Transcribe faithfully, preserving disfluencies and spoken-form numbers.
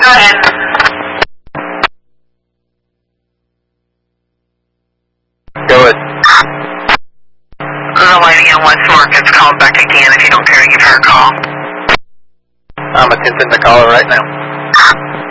Go ahead. Go ahead. The lady in West Market's called back again if you don't care to give her a call. I'm attempting to call her right now.